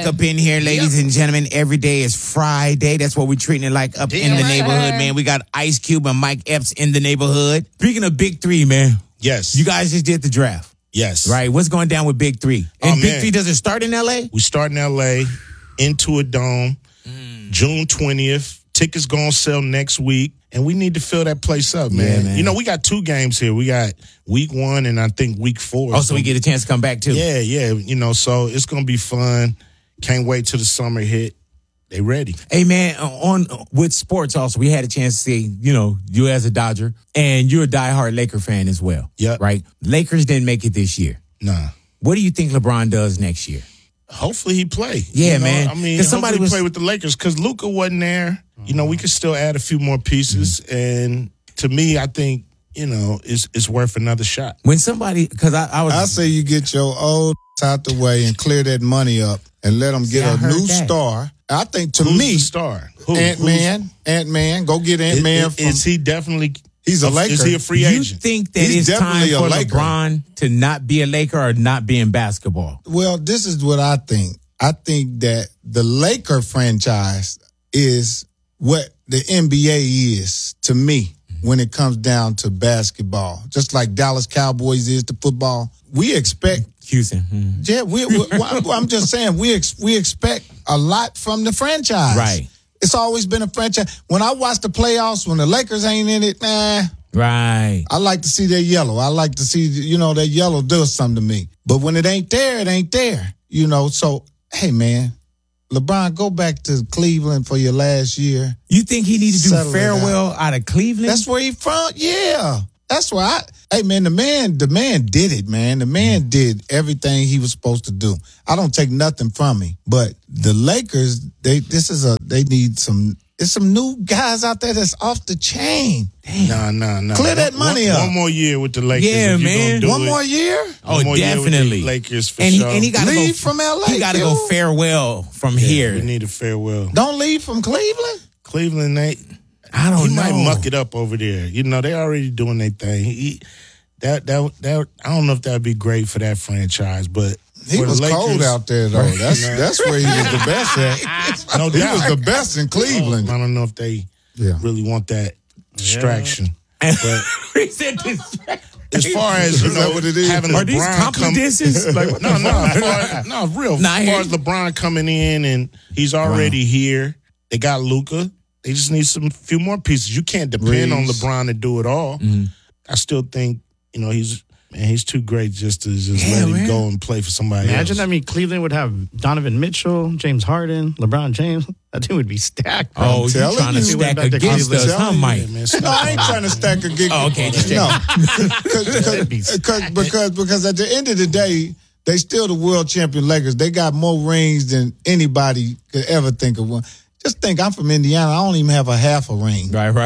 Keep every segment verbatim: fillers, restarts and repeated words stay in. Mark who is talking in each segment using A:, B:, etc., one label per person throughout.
A: Mike up in here, ladies yep. and gentlemen. Every day is Friday. That's what we're treating it like up Damn in the right. neighborhood, man. We got Ice Cube and Mike Epps in the neighborhood. Speaking of Big Three, man.
B: Yes.
A: You guys just did the draft.
B: Yes.
A: Right? What's going down with Big Three? And oh, Big man. Three, does it start in L A?
B: We start in L A, into a dome, mm. June twentieth. Tickets going to sell next week. And we need to fill that place up, man. Yeah, man. You know, we got two games here. We got week one and I think week four.
A: Oh, so we get a chance to come back, too?
B: Yeah, yeah. You know, so it's going to be fun. Can't wait till the summer hit. They ready.
A: Hey, man, on with sports also, we had a chance to see, you know, you as a Dodger, and you're a diehard Laker fan as well.
B: Yep.
A: Right? Lakers didn't make it this year.
B: Nah.
A: What do you think LeBron does next year?
B: Hopefully he play.
A: Yeah,
B: you know?
A: man.
B: I mean, somebody was... play with the Lakers because Luka wasn't there. You know, we could still add a few more pieces. Mm-hmm. And to me, I think, you know, it's, it's worth another shot.
A: When somebody, because I, I was.
C: I say you get your old out the way and clear that money up and let them get See, a new that. star. I think to
B: Who's
C: me,
B: the star? Who?
C: Ant-Man. Ant-Man. Go get Ant-Man.
B: Is,
C: from,
B: is he definitely.
C: He's a Laker.
B: Is he a free agent?
A: You think that
C: He's
A: it's time for
C: Laker.
A: LeBron to not be a Laker or not be in basketball?
C: Well, this is what I think. I think that the Laker franchise is what the N B A is to me when it comes down to basketball. Just like Dallas Cowboys is to football. We expect
A: Houston. Hmm.
C: Yeah, we, we, I'm just saying we ex, we expect a lot from the franchise.
A: Right.
C: It's always been a franchise. When I watch the playoffs, when the Lakers ain't in it, nah.
A: Right.
C: I like to see their yellow. I like to see, you know, that yellow does something to me. But when it ain't there, it ain't there. You know, so, hey, man, LeBron, go back to Cleveland for your last year.
A: You think he needs to do farewell out. out of Cleveland?
C: That's where he from? Yeah. That's where I, hey, man, the man, the man did it, man. The man did everything he was supposed to do. I don't take nothing from him. But the Lakers, they, this is a, they need some, there's some new guys out there that's off the chain.
B: Damn. Nah, nah, nah.
C: Clear that money
B: one,
C: up.
B: One more year with the Lakers.
A: Yeah, man.
B: Do
C: one
B: it.
C: more year?
A: Oh,
B: one more
A: definitely.
B: Year with the Lakers for
A: and he,
B: sure.
A: And he got to
C: leave
A: go
C: from L A.
A: He got to go farewell from
B: yeah,
A: here.
B: We need a farewell.
C: Don't leave from Cleveland?
B: Cleveland, they,
A: I don't
B: he
A: know.
B: He might muck it up over there. You know, they already doing their thing. He, that, that, that, I don't know if that would be great for that franchise, but
C: he was
B: Lakers,
C: cold out there, though. That's that's where he was the best at.
B: No
C: he
B: doubt.
C: was the best in Cleveland.
B: I don't know if they yeah. really want that distraction.
A: Yeah.
B: But as far as, you know, what it is? having
A: Are
B: LeBron
A: these confidences?
B: Come, like, no, no, far, no, real.
A: Nah,
B: as far as LeBron coming in and he's already wow. here, they got Luka. They just need some few more pieces. You can't depend Reeves. on LeBron to do it all. Mm-hmm. I still think, you know, he's man, he's too great just to just yeah, let him man. go and play for somebody
D: Imagine,
B: else.
D: I mean, Cleveland would have Donovan Mitchell, James Harden, LeBron James. That team would be stacked. Bro.
A: Oh, you're trying to
D: you.
A: stack against us, huh, Mike?
C: Man, no, I ain't trying to stack against
A: oh, okay, just
C: No, because because because at the end of the day, they still the world champion Lakers. They got more rings than anybody could ever think of one. Just think, I'm from Indiana. I don't even have a half a ring.
A: Right, right.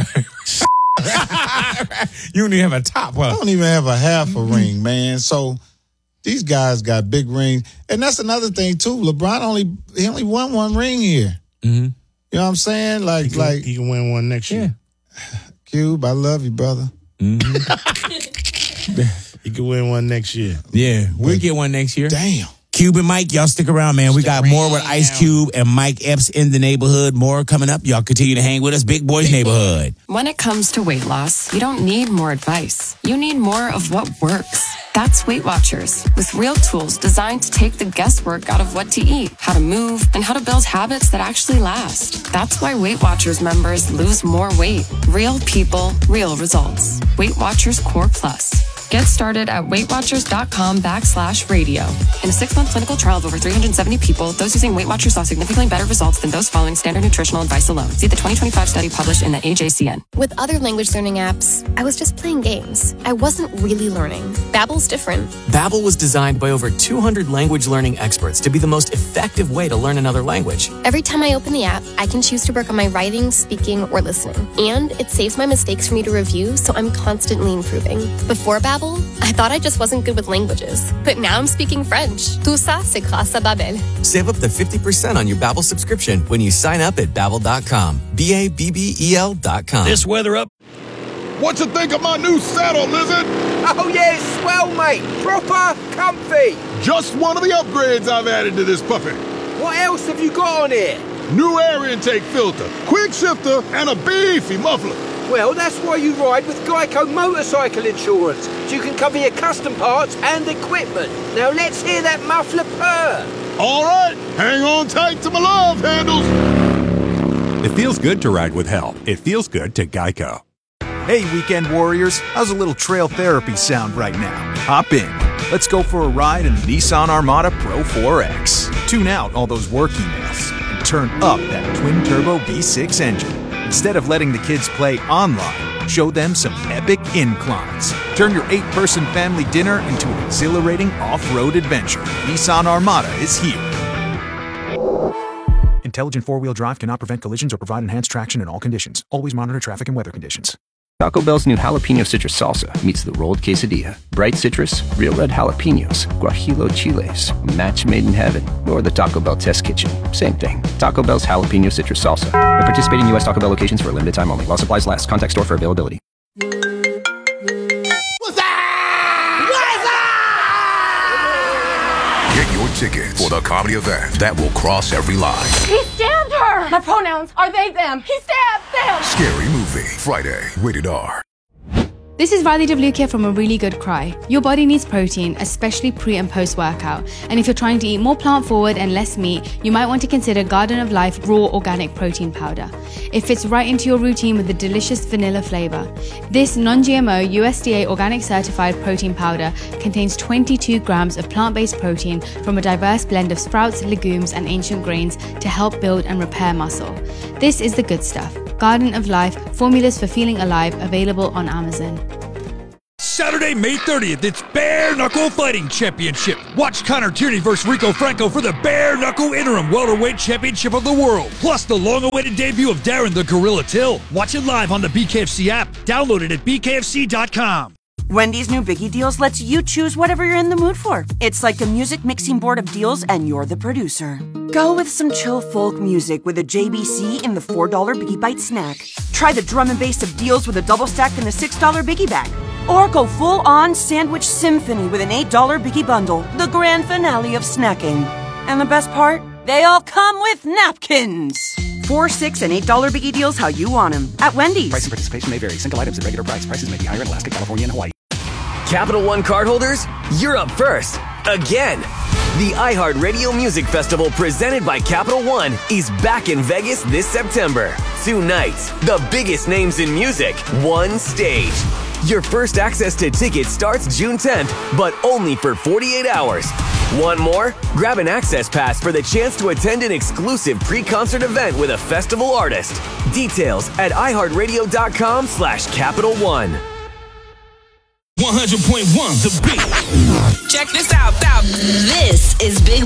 A: You don't even have a top, huh?
C: I don't even have a half a ring, man. So these guys got big rings. And that's another thing, too. LeBron only he only won one ring here. Mm-hmm. You know what I'm saying? Like,
B: he can,
C: like
B: he can win one next year.
C: Cube, I love you, brother. Mm-hmm.
B: He can win one next year.
A: Yeah, we'll but, get one next year.
C: Damn.
A: Cube and Mike, y'all stick around, man. We got more with Ice Cube and Mike Epps in the neighborhood. More coming up. Y'all continue to hang with us. Big Boys Neighborhood.
E: When it comes to weight loss, you don't need more advice. You need more of what works. That's Weight Watchers, with real tools designed to take the guesswork out of what to eat, how to move, and how to build habits that actually last. That's why Weight Watchers members lose more weight. Real people, real results. Weight Watchers Core Plus. Get started at WeightWatchers.com backslash radio. In a six-month clinical trial of over three hundred seventy people, those using Weight Watchers saw significantly better results than those following standard nutritional advice alone. See the twenty twenty-five study published in the A J C N.
F: With other language learning apps, I was just playing games. I wasn't really learning. Babbel's different.
G: Babbel was designed by over two hundred language learning experts to be the most effective way to learn another language.
F: Every time I open the app, I can choose to work on my writing, speaking, or listening. And it saves my mistakes for me to review, so I'm constantly improving. Before Babbel, I thought I just wasn't good with languages, but now I'm speaking French. Tout ça, c'est grâce à Babbel.
G: Save up to fifty percent on your Babbel subscription when you sign up at Babbel dot com. B A B B E L dot com.
H: This weather up.
I: What you think of my new saddle, Lizard?
J: Oh, yeah, swell, mate. Proper comfy.
I: Just one of the upgrades I've added to this puppy.
H: What else have you got on here?
I: New air intake filter, quick shifter, and a beefy muffler.
H: Well, that's why you ride with Geico Motorcycle Insurance, so you can cover your custom parts and equipment. Now let's hear that muffler purr.
I: All right, hang on tight to my love handles.
J: It feels good to ride with help. It feels good to Geico.
K: Hey, weekend warriors, how's a little trail therapy sound right now? Hop in. Let's go for a ride in the Nissan Armada Pro four X. Tune out all those work emails and turn up that twin-turbo V six engine. Instead of letting the kids play online, show them some epic inclines. Turn your eight-person family dinner into an exhilarating off-road adventure. Nissan Armada is here. Intelligent four-wheel drive cannot prevent collisions or provide enhanced traction in all conditions. Always monitor traffic and weather conditions.
L: Taco Bell's new jalapeno citrus salsa meets the rolled quesadilla. Bright citrus, real red jalapenos, guajillo chiles, a match made in heaven, or the Taco Bell test kitchen. Same thing. Taco Bell's jalapeno citrus salsa. At participating U S Taco Bell locations for a limited time only. While supplies last. Contact store for availability.
M: What's up? What's up?
N: Get your tickets for the comedy event that will cross every line.
O: He stabbed her! My pronouns are they, them. He stabbed them!
N: Scary Movie. Friday. Rated R.
P: This is Riley Devlukia from A Really Good Cry. Your body needs protein, especially pre and post workout. And if you're trying to eat more plant forward and less meat, you might want to consider Garden of Life Raw Organic Protein Powder. It fits right into your routine with a delicious vanilla flavor. This non-G M O U S D A organic certified protein powder contains twenty-two grams of plant-based protein from a diverse blend of sprouts, legumes, and ancient grains to help build and repair muscle. This is the good stuff. Garden of Life, formulas for feeling alive, available on Amazon.
Q: Saturday, May thirtieth, it's Bare Knuckle Fighting Championship. Watch Connor Tierney versus Rico Franco for the Bare Knuckle Interim Welterweight Championship of the World. Plus the long-awaited debut of Darren the Gorilla Till. Watch it live on the B K F C app. Download it at B K F C dot com.
R: Wendy's new Biggie Deals lets you choose whatever you're in the mood for. It's like a music mixing board of deals, and you're the producer. Go with some chill folk music with a J B C in the four dollar Biggie Bite snack. Try the drum and bass of deals with a double stack in the six dollar Biggie Bag. Or go full-on sandwich symphony with an eight dollar Biggie Bundle, the grand finale of snacking. And the best part? They all come with napkins. Four, six, and eight dollar Biggie Deals how you want them at Wendy's.
S: Price and participation may vary. Single items at regular price. Prices may be higher in Alaska, California, and Hawaii.
G: Capital One cardholders, you're up first. Again. The iHeartRadio Music Festival presented by Capital One is back in Vegas this September. Two nights, the biggest names in music, one stage. Your first access to tickets starts June tenth, but only for forty-eight hours. Want more? Grab an access pass for the chance to attend an exclusive pre-concert event with a festival artist. Details at iHeartRadio.com slash Capital One.
T: one hundred point one The Beat.
U: Check this out, out. This is Big